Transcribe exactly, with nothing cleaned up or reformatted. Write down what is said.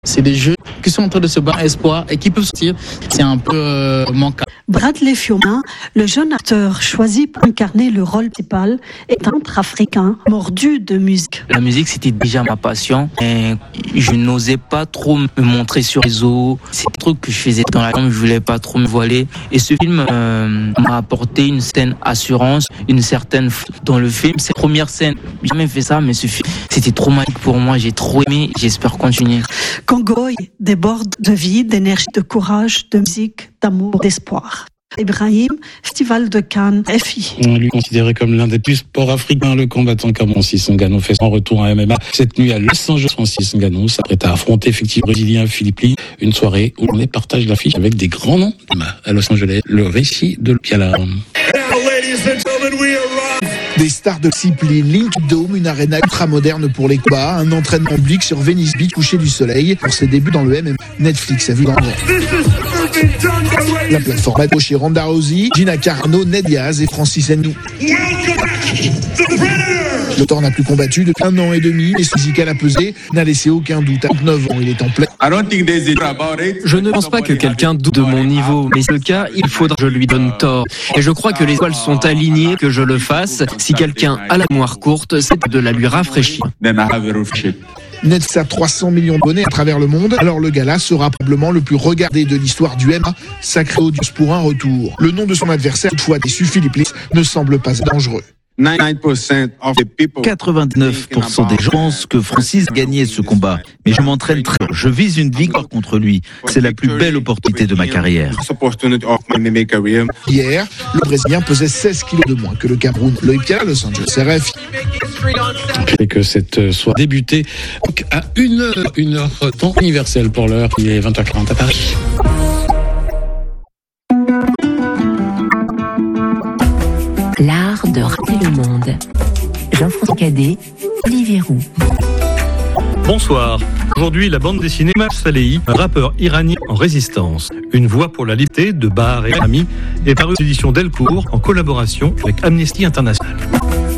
C'est des jeux qui sont en train de se battre à espoir et qui peuvent sortir. C'est un peu euh, manquant. Bradley Fiumin, le jeune acteur choisi pour incarner le rôle principal, est un peintre africain mordu de musique. La musique, c'était déjà ma passion. Et je n'osais pas trop me montrer sur les réseaux. C'est un truc que je faisais dans la chambre, je voulais pas trop me voiler. Et ce film euh, m'a apporté une certaine assurance, une certaine f- dans le film. Cette première scène, j'ai jamais fait ça, mais ce film, c'était trop magique pour moi. J'ai trop aimé. J'espère continuer. Congoï déborde de vie, d'énergie, de courage, de musique, d'amour, d'espoir. Ibrahim, Festival de Cannes, F I. On lui considéré comme l'un des plus sports africains. Le combattant Francis Ngannou fait son retour à M M A cette nuit à Los Angeles. Francis Ngannou s'apprête à affronter effectivement le Brésilien Philippe Lee. Une soirée où on partage l'affiche avec des grands noms à Los Angeles. Le récit de Piala. Des stars de Simply Link Dome, une arène ultra-moderne pour les combats, un entraînement public sur Venice Beach, coucher du soleil. Pour ses débuts dans le M M A, Netflix a vu dans la plateforme a chez Ronda Rousey, Gina Carano, Ned Diaz et Francis Ngannou. L'auteur n'a plus combattu depuis un an et demi, et ce physical a pesé n'a laissé aucun doute. À neuf ans, il est en plein. Je ne pense pas que quelqu'un doute de mon niveau, mais c'est le cas, il faudra que je lui donne tort. Et je crois que les étoiles sont alignées, que je le fasse. Si quelqu'un a la mémoire courte, c'est de la lui rafraîchir. Netflix a trois cents millions d'abonnés à travers le monde, alors le gala sera probablement le plus regardé de l'histoire du M M A, sacré audience pour un retour. Le nom de son adversaire, toutefois déçu, Philippe Lee, ne semble pas dangereux. quatre-vingt-dix-neuf pour cent des gens pensent que Francis gagnait ce combat. Mais je m'entraîne très bien. Je vise une victoire contre lui. C'est la plus belle opportunité de ma carrière. Hier, le Brésilien pesait seize kilos de moins que le Cameroun. Loïc Piala, Los Angeles, R F I. Et que cette soirée débutée donc à une heure, une heure temps universel pour l'heure. Il est vingt heures quarante à Paris. L'art de rater le monde. Jean-François Cadet, Olivier Roux. Bonsoir. Aujourd'hui, la bande dessinée Maf Salehi, un rappeur iranien en résistance. Une voix pour la liberté de Bahar et Ami est parue aux éditions Delcourt en collaboration avec Amnesty International.